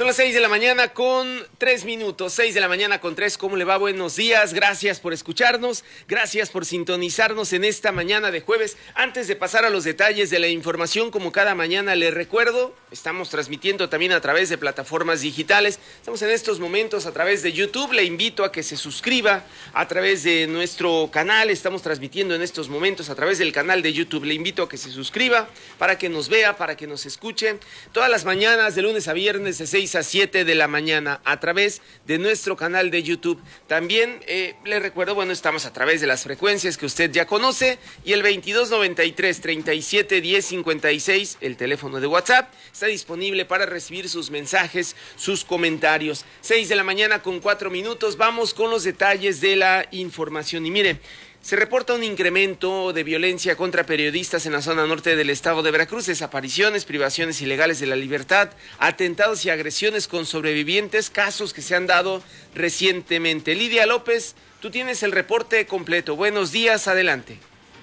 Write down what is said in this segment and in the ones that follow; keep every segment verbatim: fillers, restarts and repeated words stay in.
Son las seis de la mañana con tres minutos, seis de la mañana con tres. ¿Cómo le va? Buenos días, gracias por escucharnos, gracias por sintonizarnos en esta mañana de jueves. Antes de pasar a los detalles de la información, como cada mañana les recuerdo, estamos transmitiendo también a través de plataformas digitales. Estamos en estos momentos a través de YouTube, le invito a que se suscriba a través de nuestro canal. Estamos transmitiendo en estos momentos a través del canal de YouTube, le invito a que se suscriba para que nos vea, para que nos escuche todas las mañanas de lunes a viernes de seis a siete de la mañana a través de nuestro canal de YouTube. También eh, le recuerdo, bueno, estamos a través de las frecuencias que usted ya conoce y el veintidós noventa y tres treinta y siete diez cincuenta y seis, el teléfono de WhatsApp, está disponible para recibir sus mensajes, sus comentarios. seis de la mañana con cuatro minutos, vamos con los detalles de la información. Y mire, se reporta un incremento de violencia contra periodistas en la zona norte del estado de Veracruz, desapariciones, privaciones ilegales de la libertad, atentados y agresiones con sobrevivientes, casos que se han dado recientemente. Lidia López, tú tienes el reporte completo. Buenos días, adelante.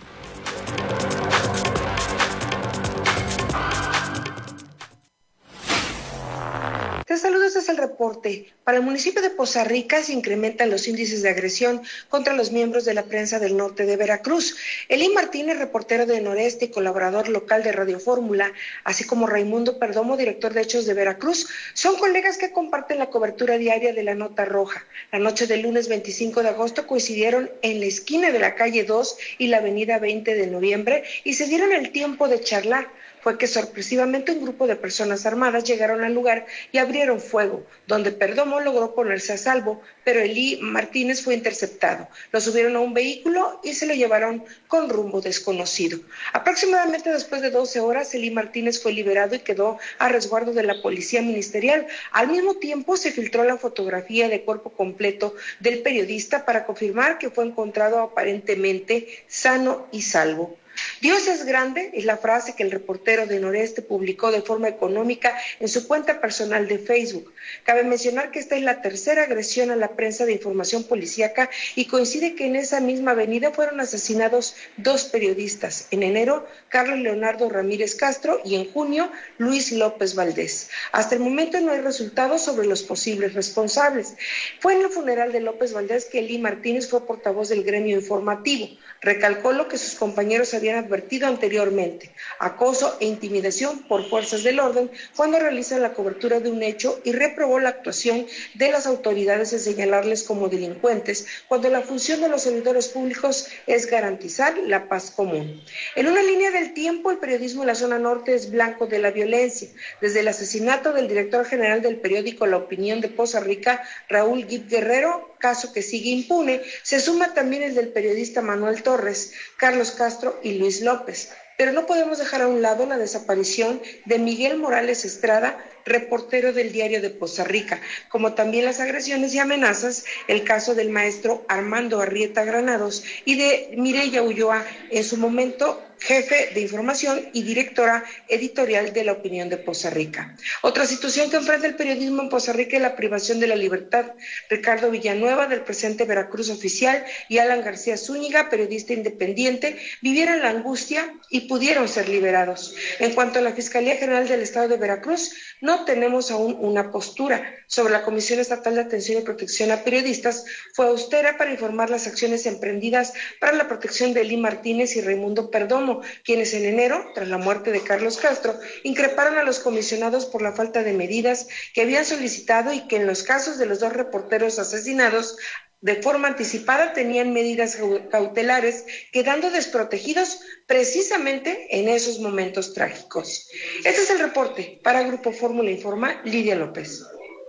Te saludo, este es el reporte. Para el municipio de Poza Rica se incrementan los índices de agresión contra los miembros de la prensa del norte de Veracruz. Elí Martínez, reportero de Noreste y colaborador local de Radio Fórmula, así como Raimundo Perdomo, director de Hechos de Veracruz, son colegas que comparten la cobertura diaria de la Nota Roja. La noche del lunes veinticinco de agosto coincidieron en la esquina de la calle dos y la avenida veinte de noviembre y se dieron el tiempo de charlar. Fue que sorpresivamente un grupo de personas armadas llegaron al lugar y abrieron fuego, donde Perdomo logró ponerse a salvo, pero Elí Martínez fue interceptado. Lo subieron a un vehículo y se lo llevaron con rumbo desconocido. Aproximadamente después de doce horas, Elí Martínez fue liberado y quedó a resguardo de la policía ministerial. Al mismo tiempo, se filtró la fotografía de cuerpo completo del periodista para confirmar que fue encontrado aparentemente sano y salvo. Dios es grande es la frase que el reportero de Noreste publicó de forma económica en su cuenta personal de Facebook. Cabe mencionar que esta es la tercera agresión a la prensa de información policíaca y coincide que en esa misma avenida fueron asesinados dos periodistas. En enero, Carlos Leonardo Ramírez Castro y en junio, Luis López Valdés. Hasta el momento no hay resultados sobre los posibles responsables. Fue en el funeral de López Valdés que Elí Martínez fue portavoz del gremio informativo. Recalcó lo que sus compañeros habían advertido anteriormente: acoso e intimidación por fuerzas del orden cuando realizan la cobertura de un hecho, y reprobó la actuación de las autoridades en señalarles como delincuentes cuando la función de los servidores públicos es garantizar la paz común. En una línea del tiempo, el periodismo en la zona norte es blanco de la violencia. Desde el asesinato del director general del periódico La Opinión de Poza Rica, Raúl Gib Guerrero, caso que sigue impune, se suma también el del periodista Manuel Torres, Carlos Castro y Luis López. Pero no podemos dejar a un lado la desaparición de Miguel Morales Estrada, reportero del Diario de Poza Rica, como también las agresiones y amenazas, el caso del maestro Armando Arrieta Granados y de Mireya Ulloa, en su momento jefe de información y directora editorial de La Opinión de Poza Rica. Otra situación que enfrenta el periodismo en Poza Rica es la privación de la libertad. Ricardo Villanueva, del presente Veracruz Oficial, y Alan García Zúñiga, periodista independiente, vivieron la angustia y pudieron ser liberados. En cuanto a la Fiscalía General del Estado de Veracruz, no tenemos aún una postura. Sobre la Comisión Estatal de Atención y Protección a Periodistas, fue austera para informar las acciones emprendidas para la protección de Elí Martínez y Raimundo Perdomo, quienes en enero, tras la muerte de Carlos Castro, increparon a los comisionados por la falta de medidas que habían solicitado y que en los casos de los dos reporteros asesinados de forma anticipada tenían medidas cautelares, quedando desprotegidos precisamente en esos momentos trágicos. Este es el reporte. Para Grupo Fórmula Informa, Lidia López.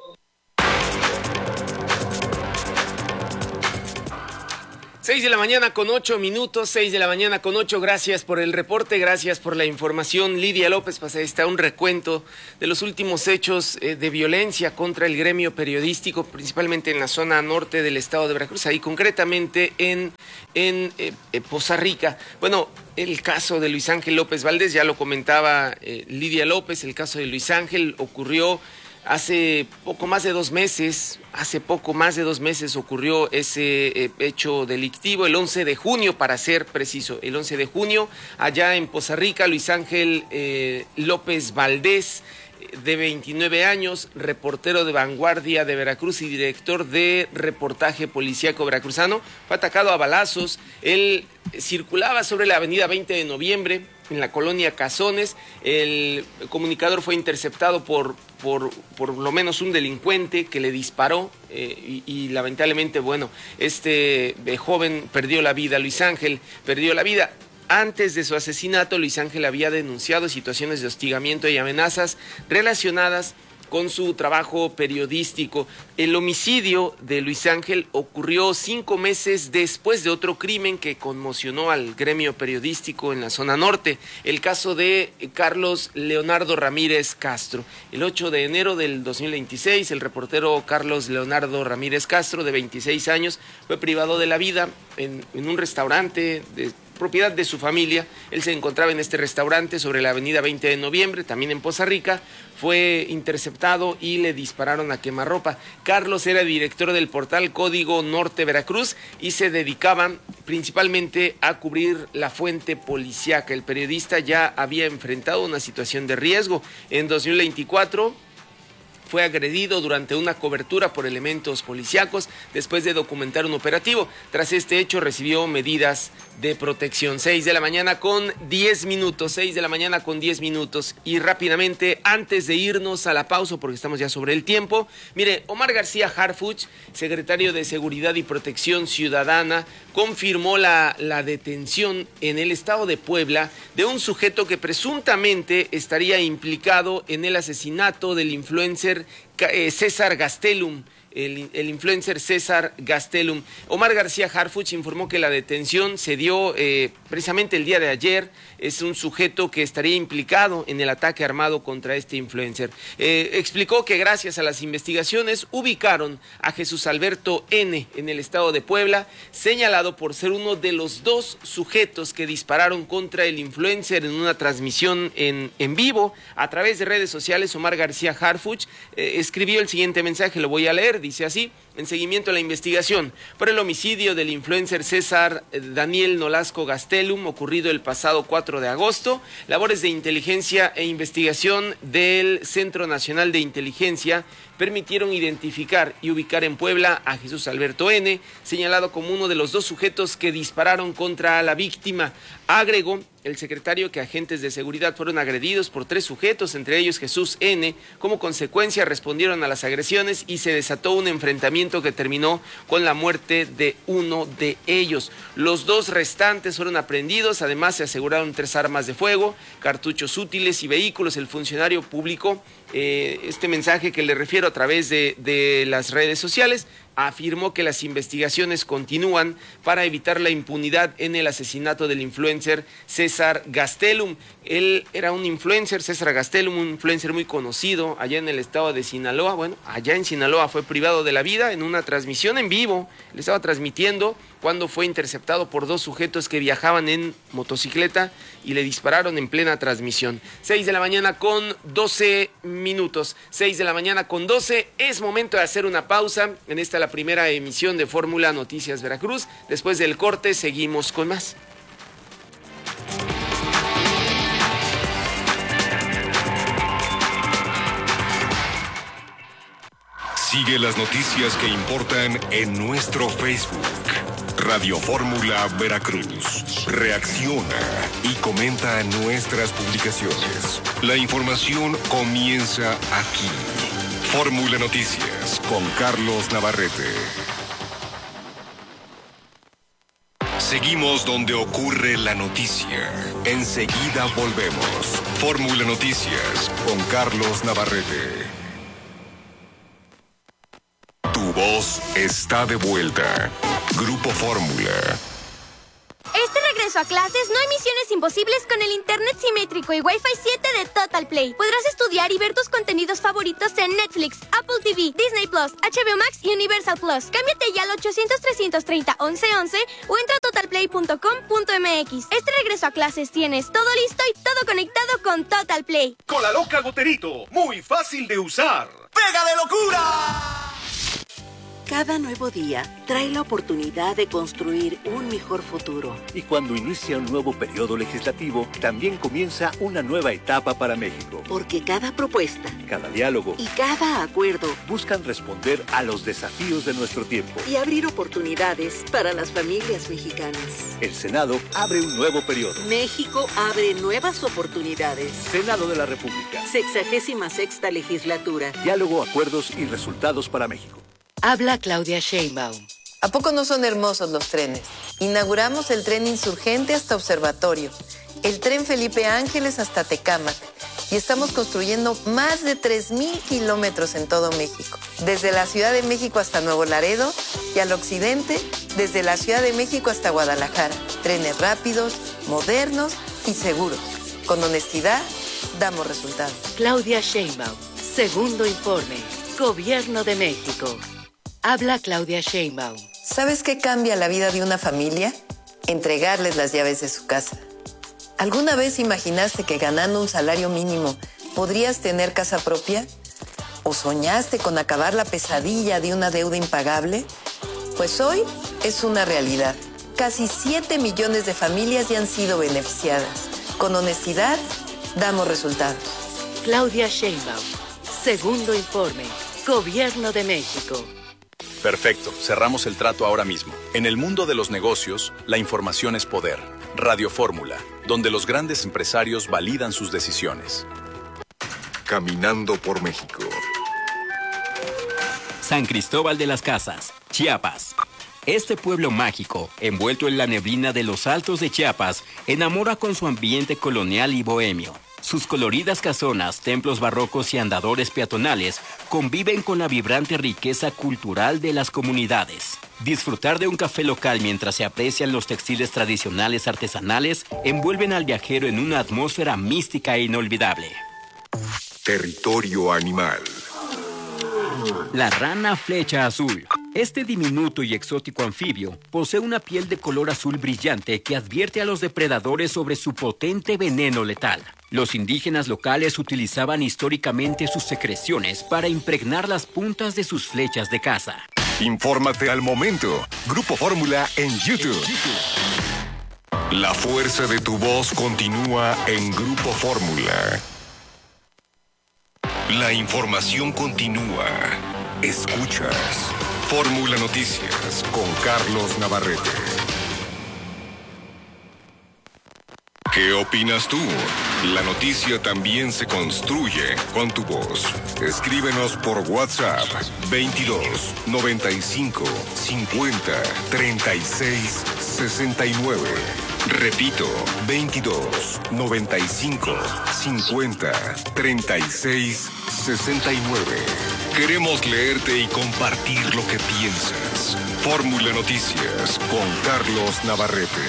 Seis de la mañana con ocho minutos, seis de la mañana con ocho, gracias por el reporte, gracias por la información, Lidia López. Pues ahí está un recuento de los últimos hechos eh, de violencia contra el gremio periodístico, principalmente en la zona norte del estado de Veracruz, ahí concretamente en, en eh, eh, Poza Rica. Bueno, el caso de Luis Ángel López Valdés, ya lo comentaba eh, Lidia López, el caso de Luis Ángel ocurrió hace poco más de dos meses, hace poco más de dos meses ocurrió ese eh, hecho delictivo, el once de junio para ser preciso, el once de junio, allá en Poza Rica, Luis Ángel eh, López Valdés de veintinueve años, reportero de Vanguardia de Veracruz y director de reportaje policíaco veracruzano, fue atacado a balazos. Él circulaba sobre la avenida veinte de noviembre, en la colonia Cazones. El comunicador fue interceptado por, por, por lo menos un delincuente que le disparó eh, y, y lamentablemente, bueno, este eh, joven perdió la vida, Luis Ángel perdió la vida. Antes de su asesinato, Luis Ángel había denunciado situaciones de hostigamiento y amenazas relacionadas con su trabajo periodístico. El homicidio de Luis Ángel ocurrió cinco meses después de otro crimen que conmocionó al gremio periodístico en la zona norte, el caso de Carlos Leonardo Ramírez Castro. El ocho de enero del dos mil veintiséis, el reportero Carlos Leonardo Ramírez Castro, de veintiséis años, fue privado de la vida en, en un restaurante de propiedad de su familia. Él se encontraba en este restaurante sobre la avenida veinte de noviembre, también en Poza Rica. Fue interceptado y le dispararon a quemarropa. Carlos era director del portal Código Norte Veracruz y se dedicaba principalmente a cubrir la fuente policíaca. El periodista ya había enfrentado una situación de riesgo. En dos mil veinticuatro fue agredido durante una cobertura por elementos policíacos después de documentar un operativo. Tras este hecho recibió medidas de protección. seis de la mañana con diez minutos, seis de la mañana con diez minutos. Y rápidamente, antes de irnos a la pausa, porque estamos ya sobre el tiempo, mire, Omar García Harfuch, secretario de Seguridad y Protección Ciudadana, confirmó la, la detención en el estado de Puebla de un sujeto que presuntamente estaría implicado en el asesinato del influencer César Gastelum. El, el influencer César Gastelum. Omar García Harfuch informó que la detención se dio eh, precisamente el día de ayer. Es un sujeto que estaría implicado en el ataque armado contra este influencer. Eh, explicó que gracias a las investigaciones ubicaron a Jesús Alberto N. en el estado de Puebla, señalado por ser uno de los dos sujetos que dispararon contra el influencer en una transmisión en, en vivo a través de redes sociales. Omar García Harfuch eh, escribió el siguiente mensaje, lo voy a leer. Dice así: en seguimiento a la investigación por el homicidio del influencer César Daniel Nolasco Gastelum, ocurrido el pasado cuatro de agosto, labores de inteligencia e investigación del Centro Nacional de Inteligencia permitieron identificar y ubicar en Puebla a Jesús Alberto N., señalado como uno de los dos sujetos que dispararon contra la víctima. Agregó el secretario que agentes de seguridad fueron agredidos por tres sujetos, entre ellos Jesús N. Como consecuencia respondieron a las agresiones y se desató un enfrentamiento que terminó con la muerte de uno de ellos. Los dos restantes fueron aprehendidos, además se aseguraron tres armas de fuego, cartuchos útiles y vehículos. El funcionario publicó eh, este mensaje que le refiero a través de, de las redes sociales. Afirmó que las investigaciones continúan para evitar la impunidad en el asesinato del influencer César Gastelum. Él era un influencer, César Gastelum, un influencer muy conocido allá en el estado de Sinaloa. Bueno, allá en Sinaloa fue privado de la vida en una transmisión en vivo. Le estaba transmitiendo cuando fue interceptado por dos sujetos que viajaban en motocicleta y le dispararon en plena transmisión. seis de la mañana con doce minutos. seis de la mañana con doce. Es momento de hacer una pausa en esta la primera emisión de Fórmula Noticias Veracruz. Después del corte seguimos con más. Sigue las noticias que importan en nuestro Facebook. Radio Fórmula Veracruz. Reacciona y comenta nuestras publicaciones. La información comienza aquí. Fórmula Noticias con Carlos Navarrete. Seguimos donde ocurre la noticia. Enseguida volvemos. Fórmula Noticias con Carlos Navarrete. Tu voz está de vuelta. Grupo Fórmula. Este regreso a clases no hay misiones imposibles con el internet simétrico y Wi-Fi siete de Total Play. Podrás estudiar y ver tus contenidos favoritos en Netflix, Apple T V, Disney Plus, H B O Max y Universal Plus. Cámbiate ya al ochocientos, trescientos treinta, once once o entra a total play punto com punto m x. Este regreso a clases tienes todo listo y todo conectado con Total Play. Con la loca Goterito, muy fácil de usar. ¡Pega de locura! Cada nuevo día trae la oportunidad de construir un mejor futuro. Y cuando inicia un nuevo periodo legislativo, también comienza una nueva etapa para México. Porque cada propuesta, cada diálogo y cada acuerdo buscan responder a los desafíos de nuestro tiempo y abrir oportunidades para las familias mexicanas. El Senado abre un nuevo periodo. México abre nuevas oportunidades. Senado de la República. Sexagésima sexta legislatura. Diálogo, acuerdos y resultados para México. Habla Claudia Sheinbaum. ¿A poco no son hermosos los trenes? Inauguramos el tren Insurgente hasta Observatorio, el tren Felipe Ángeles hasta Tecámac y estamos construyendo más de tres mil kilómetros en todo México. Desde la Ciudad de México hasta Nuevo Laredo y al occidente, desde la Ciudad de México hasta Guadalajara. Trenes rápidos, modernos y seguros. Con honestidad, damos resultados. Claudia Sheinbaum. Segundo informe. Gobierno de México. Habla Claudia Sheinbaum. ¿Sabes qué cambia la vida de una familia? Entregarles las llaves de su casa. ¿Alguna vez imaginaste que ganando un salario mínimo podrías tener casa propia? ¿O soñaste con acabar la pesadilla de una deuda impagable? Pues hoy es una realidad. Casi siete millones de familias ya han sido beneficiadas. Con honestidad, damos resultados. Claudia Sheinbaum. Segundo informe. Gobierno de México. Perfecto, cerramos el trato ahora mismo. En el mundo de los negocios, la información es poder. Radio Fórmula, donde los grandes empresarios validan sus decisiones. Caminando por México. San Cristóbal de las Casas, Chiapas. Este pueblo mágico, envuelto en la neblina de los altos de Chiapas, enamora con su ambiente colonial y bohemio. Sus coloridas casonas, templos barrocos y andadores peatonales conviven con la vibrante riqueza cultural de las comunidades. Disfrutar de un café local mientras se aprecian los textiles tradicionales artesanales envuelven al viajero en una atmósfera mística e inolvidable. Territorio animal. La rana flecha azul. Este diminuto y exótico anfibio posee una piel de color azul brillante que advierte a los depredadores sobre su potente veneno letal. Los indígenas locales utilizaban históricamente sus secreciones para impregnar las puntas de sus flechas de caza. Infórmate al momento. Grupo Fórmula en YouTube. La fuerza de tu voz continúa en Grupo Fórmula. La información continúa. Escuchas Fórmula Noticias con Carlos Navarrete. ¿Qué opinas tú? La noticia también se construye con tu voz. Escríbenos por WhatsApp veintidós, noventa y cinco, cincuenta, treinta y seis, sesenta y nueve. Repito, veintidós, noventa y cinco, cincuenta, treinta y seis, sesenta y nueve. Queremos leerte y compartir lo que piensas. Fórmula Noticias con Carlos Navarrete.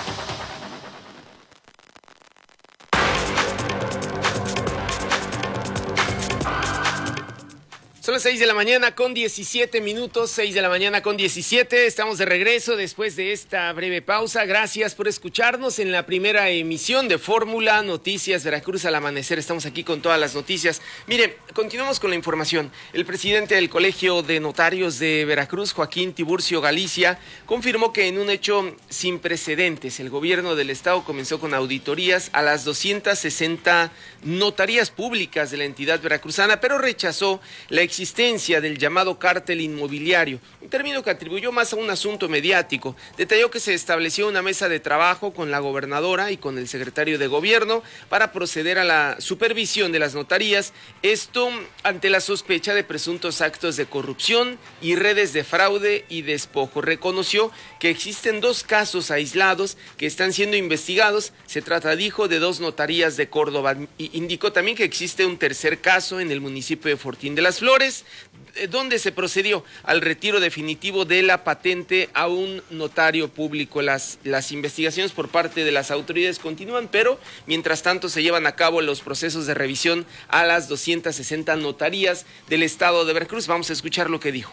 Son las seis de la mañana con diecisiete minutos, seis de la mañana con diecisiete. Estamos de regreso después de esta breve pausa. Gracias por escucharnos en la primera emisión de Fórmula Noticias Veracruz al amanecer. Estamos aquí con todas las noticias. Mire, continuamos con la información. El presidente del Colegio de Notarios de Veracruz, Joaquín Tiburcio Galicia, confirmó que en un hecho sin precedentes, el gobierno del estado comenzó con auditorías a las doscientas sesenta notarías públicas de la entidad veracruzana, pero rechazó la existencia del llamado cártel inmobiliario, un término que atribuyó más a un asunto mediático. Detalló que se estableció una mesa de trabajo con la gobernadora y con el secretario de gobierno para proceder a la supervisión de las notarías, esto ante la sospecha de presuntos actos de corrupción y redes de fraude y despojo. Reconoció que existen dos casos aislados que están siendo investigados. Se trata, dijo, de dos notarías de Córdoba. Y indicó también que existe un tercer caso en el municipio de Fortín de las Flores, donde se procedió al retiro definitivo de la patente a un notario público. Las, las investigaciones por parte de las autoridades continúan, pero mientras tanto se llevan a cabo los procesos de revisión a las doscientas sesenta notarías del estado de Veracruz. Vamos a escuchar lo que dijo.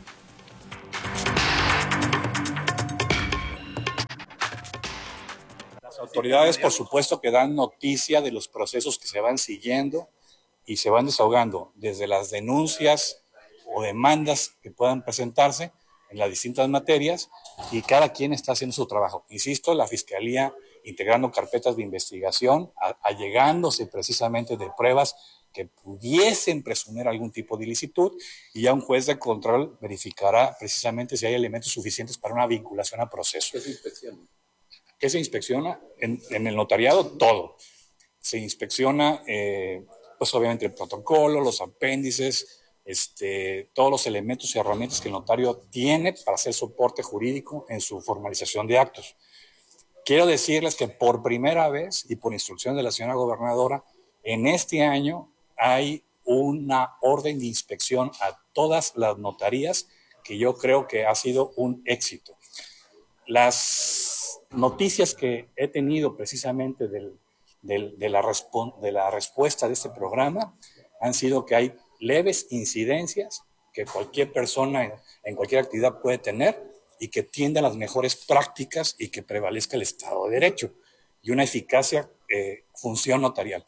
Las autoridades, por supuesto, que dan noticia de los procesos que se van siguiendo y se van desahogando, desde las denuncias o demandas que puedan presentarse en las distintas materias, y cada quien está haciendo su trabajo. Insisto, la Fiscalía integrando carpetas de investigación, a, allegándose precisamente de pruebas que pudiesen presumir algún tipo de ilicitud, y ya un juez de control verificará precisamente si hay elementos suficientes para una vinculación a proceso. ¿Qué se inspecciona? ¿Qué se inspecciona? En, en el notariado, todo. Se inspecciona, eh, pues obviamente el protocolo, los apéndices, Este, todos los elementos y herramientas que el notario tiene para hacer soporte jurídico en su formalización de actos. Quiero decirles que por primera vez y por instrucción de la señora gobernadora, en este año hay una orden de inspección a todas las notarías que yo creo que ha sido un éxito. Las noticias que he tenido precisamente del, del, de, la de la respuesta de este programa han sido que hay leves incidencias que cualquier persona en cualquier actividad puede tener y que tiende a las mejores prácticas y que prevalezca el Estado de Derecho y una eficacia eh, función notarial.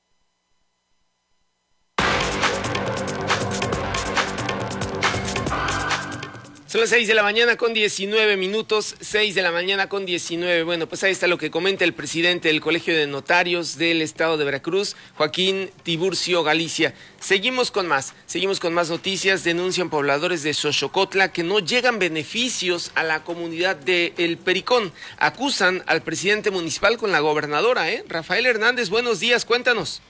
Son las seis de la mañana con diecinueve minutos, seis de la mañana con diecinueve. Bueno, pues ahí está lo que comenta el presidente del Colegio de Notarios del Estado de Veracruz, Joaquín Tiburcio Galicia. Seguimos con más, seguimos con más noticias. Denuncian pobladores de Xochocotla que no llegan beneficios a la comunidad de El Pericón. Acusan al presidente municipal con la gobernadora, ¿eh? Rafael Hernández, buenos días, cuéntanos.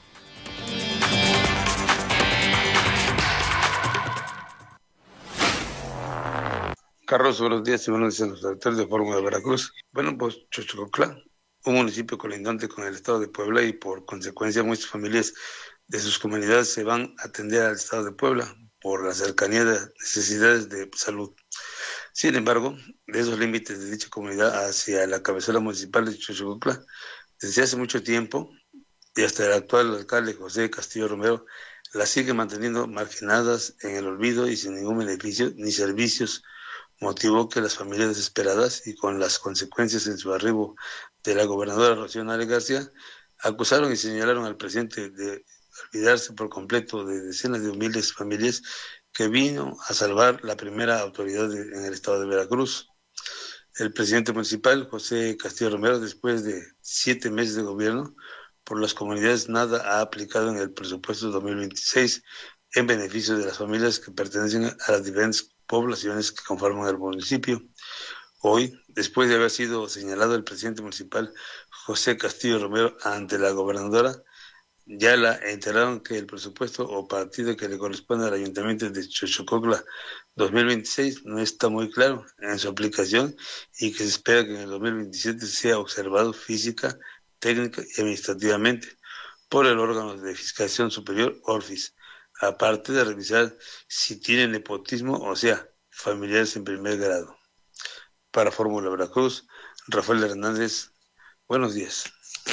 Carlos, buenos días y buenos días a los directores de Fórmula de Veracruz. Bueno, pues Xochocotla, un municipio colindante con el estado de Puebla, y por consecuencia muchas familias de sus comunidades se van a atender al estado de Puebla por la cercanía de necesidades de salud. Sin embargo, de esos límites de dicha comunidad hacia la cabecera municipal de Xochocotla, desde hace mucho tiempo, y hasta el actual alcalde José Castillo Romero, las sigue manteniendo marginadas en el olvido y sin ningún beneficio ni servicios. Motivó que las familias desesperadas y con las consecuencias en su arribo de la gobernadora Rocío Nale García acusaron y señalaron al presidente de olvidarse por completo de decenas de humildes familias que vino a salvar la primera autoridad de, en el estado de Veracruz. El presidente municipal, José Castillo Romero, después de siete meses de gobierno, por las comunidades nada ha aplicado en el presupuesto dos mil veintiséis en beneficio de las familias que pertenecen a las diferentes poblaciones que conforman el municipio. Hoy, después de haber sido señalado el presidente municipal José Castillo Romero ante la gobernadora, ya la enteraron que el presupuesto o partido que le corresponde al ayuntamiento de Xochocotla dos mil veintiséis no está muy claro en su aplicación y que se espera que en el dos mil veintisiete sea observado física, técnica y administrativamente por el órgano de fiscalización superior, ORFIS, aparte de revisar si tienen nepotismo, o sea, familiares en primer grado. Para Fórmula Veracruz, Rafael Hernández, buenos días.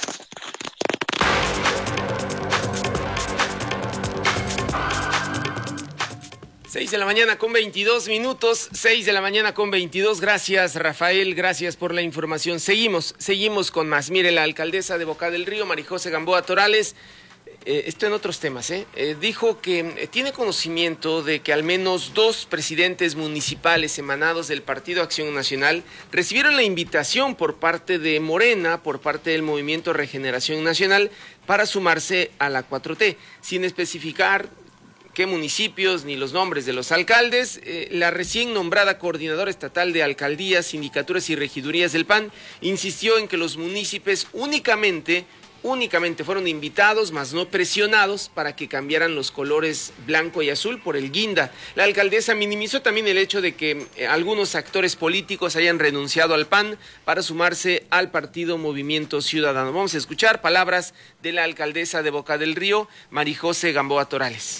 seis de la mañana con veintidós minutos, seis de la mañana con veintidós. Gracias, Rafael, gracias por la información. Seguimos, seguimos con más. Mire, la alcaldesa de Boca del Río, Marijose Gamboa Torales, eh, esto en otros temas, ¿eh? Eh, dijo que eh, tiene conocimiento de que al menos dos presidentes municipales emanados del Partido Acción Nacional recibieron la invitación por parte de Morena, por parte del Movimiento Regeneración Nacional, para sumarse a la cuatro T, sin especificar qué municipios ni los nombres de los alcaldes. Eh, la recién nombrada coordinadora estatal de alcaldías, sindicaturas y regidurías del P A N insistió en que los municipios únicamente, únicamente fueron invitados, mas no presionados, para que cambiaran los colores blanco y azul por el guinda. La alcaldesa minimizó también el hecho de que eh, algunos actores políticos hayan renunciado al P A N para sumarse al partido Movimiento Ciudadano. Vamos a escuchar palabras de la alcaldesa de Boca del Río, Marijose Gamboa Torales.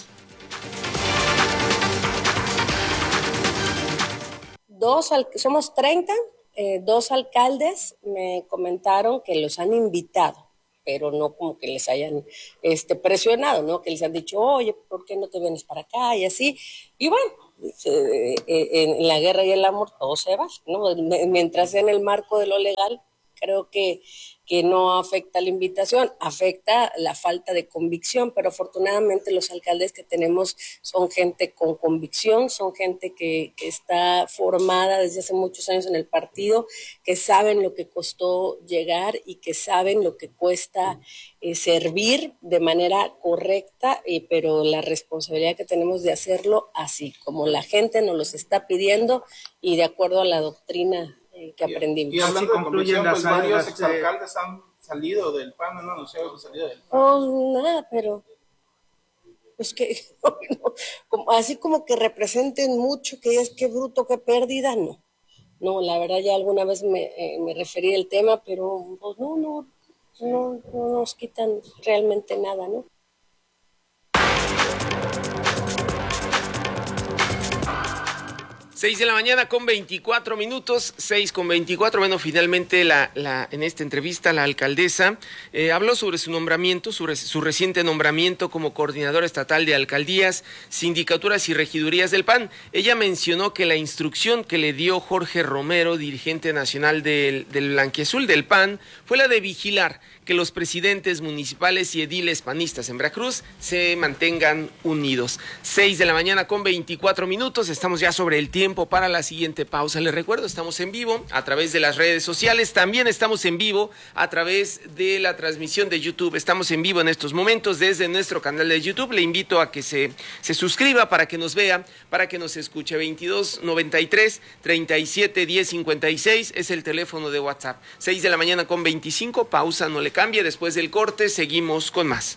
Dos, somos treinta, eh, dos alcaldes me comentaron que los han invitado, pero no como que les hayan este, presionado, ¿no? Que les han dicho, oye, ¿por qué no te vienes para acá? Y así. Y bueno, eh, eh, en la guerra y el amor todo se va, ¿no? Mientras sea en el marco de lo legal, creo que, que no afecta la invitación, afecta la falta de convicción, pero afortunadamente los alcaldes que tenemos son gente con convicción, son gente que, que está formada desde hace muchos años en el partido, que saben lo que costó llegar y que saben lo que cuesta eh, servir de manera correcta, eh, pero la responsabilidad que tenemos de hacerlo así, como la gente nos los está pidiendo y de acuerdo a la doctrina eh, que aprendimos. Y hablando de convicción, pues varios exalcaldes han salido del P A N, no han anunciado que salido del P A N. Oh, nada, pero pues que no, como, así como que representen mucho, que es que bruto, que pérdida, no. No, la verdad ya alguna vez me, eh, me referí al tema, pero pues no, no, no, no nos quitan realmente nada, ¿no? seis de la mañana con veinticuatro minutos, seis con veinticuatro. Bueno, finalmente la, la, en esta entrevista la alcaldesa eh, habló sobre su nombramiento, sobre su reciente nombramiento como coordinadora estatal de alcaldías, sindicaturas y regidurías del P A N. Ella mencionó que la instrucción que le dio Jorge Romero, dirigente nacional del, del Blanquiazul del P A N, fue la de vigilar que los presidentes municipales y ediles panistas en Veracruz se mantengan unidos. seis de la mañana con veinticuatro minutos, estamos ya sobre el tiempo para la siguiente pausa. Les recuerdo, estamos en vivo a través de las redes sociales, también estamos en vivo a través de la transmisión de YouTube. Estamos en vivo en estos momentos desde nuestro canal de YouTube. Le invito a que se, se suscriba para que nos vea, para que nos escuche. veintidós noventa y tres, treinta y siete, diez cincuenta y seis es el teléfono de WhatsApp. seis de la mañana con veinticinco, pausa, no le cambie. Después del corte seguimos con más.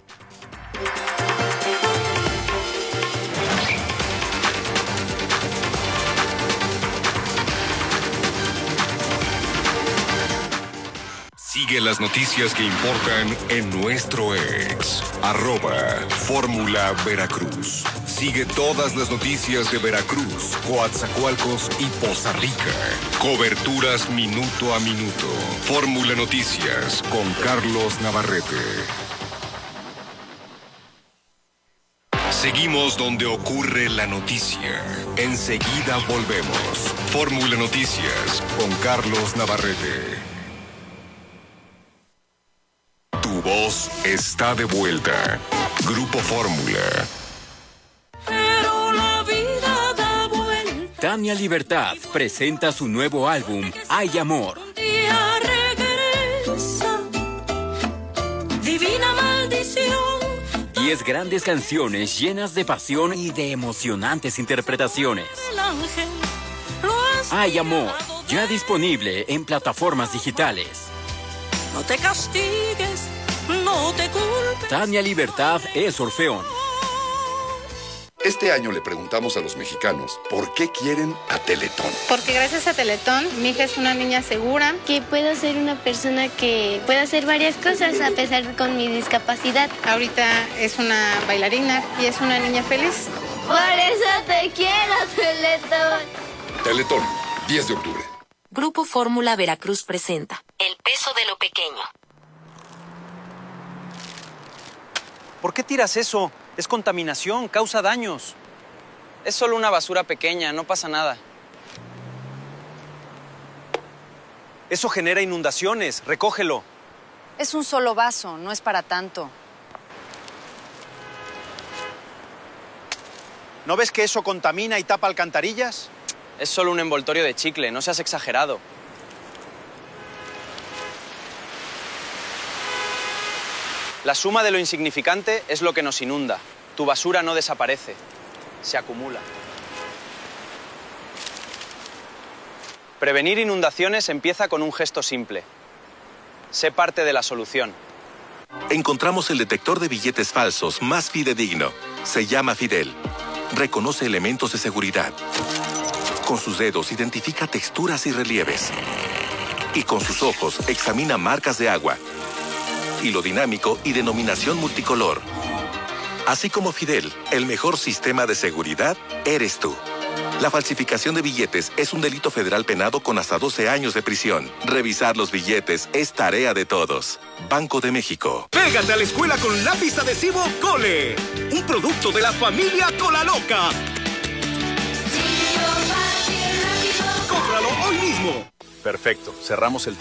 Sigue las noticias que importan en nuestro ex, arroba Fórmula Veracruz. Sigue todas las noticias de Veracruz, Coatzacoalcos y Poza Rica. Coberturas minuto a minuto. Fórmula Noticias con Carlos Navarrete. Seguimos donde ocurre la noticia. Enseguida volvemos. Fórmula Noticias con Carlos Navarrete. Tu voz está de vuelta. Grupo Fórmula. Pero la vida da vuelta. Tania Libertad presenta su nuevo álbum, Hay Amor. Un día regresa, divina maldición. Diez grandes canciones llenas de pasión y de emocionantes interpretaciones. El ángel lo Hay Amor, ya disponible en plataformas digitales. No te castigues, no te culpes. Tania Libertad es Orfeón. Este año le preguntamos a los mexicanos por qué quieren a Teletón. Porque gracias a Teletón, mi hija es una niña segura. Que puedo ser una persona que pueda hacer varias cosas a pesar de con mi discapacidad. Ahorita es una bailarina y es una niña feliz. Por eso te quiero, Teletón. Teletón, diez de octubre. Grupo Fórmula Veracruz presenta El peso de lo pequeño. ¿Por qué tiras eso? Es contaminación, causa daños. Es solo una basura pequeña, no pasa nada. Eso genera inundaciones, recógelo. Es un solo vaso, no es para tanto. ¿No ves que eso contamina y tapa alcantarillas? Es solo un envoltorio de chicle, no seas exagerado. La suma de lo insignificante es lo que nos inunda. Tu basura no desaparece, se acumula. Prevenir inundaciones empieza con un gesto simple. Sé parte de la solución. Encontramos el detector de billetes falsos más fidedigno. Se llama Fidel. Reconoce elementos de seguridad. Con sus dedos identifica texturas y relieves. Y con sus ojos examina marcas de agua, hilo dinámico y denominación multicolor. Así como Fidel, el mejor sistema de seguridad eres tú. La falsificación de billetes es un delito federal penado con hasta doce años de prisión. Revisar los billetes es tarea de todos. Banco de México. Pégate a la escuela con lápiz adhesivo Cole. Un producto de la familia Cola Loca. ¡Cómpralo hoy mismo! Perfecto, cerramos el